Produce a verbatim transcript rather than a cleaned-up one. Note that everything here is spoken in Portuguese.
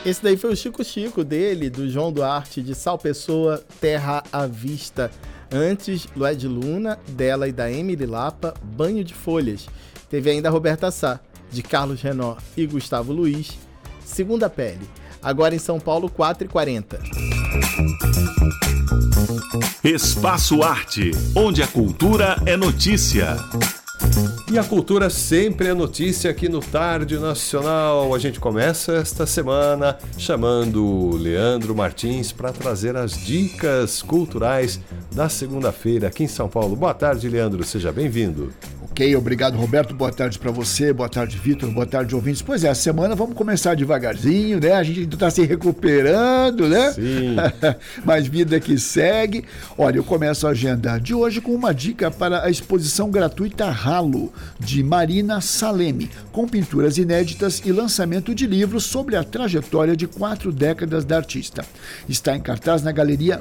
Esse daí foi o Chico Chico dele, do João Duarte, de Sal Pessoa, Terra à Vista. Antes, Lued Luna, dela e da Emily Lapa, Banho de Folhas. Teve ainda a Roberta Sá, de Carlos Renó e Gustavo Luiz, Segunda Pele. Agora em São Paulo, quatro e quarenta. Espaço Arte, onde a cultura é notícia. E a cultura sempre é notícia aqui no Tarde Nacional. A gente começa esta semana chamando o Leandro Martins para trazer as dicas culturais da segunda-feira aqui em São Paulo. Boa tarde, Leandro. Seja bem-vindo. Ok, obrigado, Roberto. Boa tarde para você, boa tarde, Vitor, boa tarde, ouvintes. Pois é, a semana vamos começar devagarzinho, né? A gente ainda está se recuperando, né? Sim. Mas vida que segue. Olha, eu começo a agenda de hoje com uma dica para a exposição gratuita Halo, de Marina Salemi, com pinturas inéditas e lançamento de livros sobre a trajetória de quatro décadas da artista. Está em cartaz na Galeria